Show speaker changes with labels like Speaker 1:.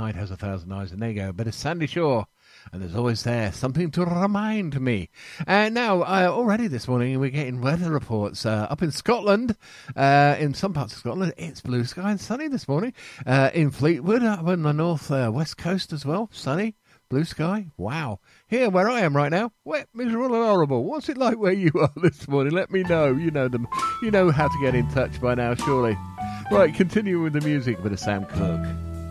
Speaker 1: night has 1,000 eyes, and there you go. But it's Sandy Shore, and there's always there something to remind me. And now, already this morning, we're getting weather reports up in Scotland. In some parts of Scotland, it's blue sky and sunny this morning. In Fleetwood, up on the north west coast as well, sunny. Blue sky? Wow. Here, where I am right now, wet, miserable and horrible. What's it like where you are this morning? Let me know. You know them. You know how to get in touch by now, surely. Right, continue with the music, bit of Sam Cooke.